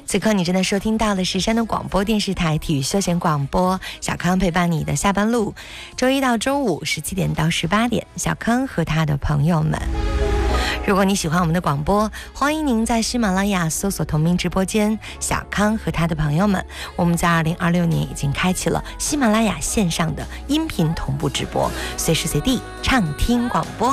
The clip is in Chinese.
此刻你正在收听到的是山东广播电视台体育休闲广播，小康陪伴你的下班路，周一到周五17点到18点，小康和他的朋友们。如果你喜欢我们的广播，欢迎您在喜马拉雅搜索同名直播间小康和他的朋友们。我们在2026年已经开启了喜马拉雅线上的音频同步直播，随时随地畅听广播。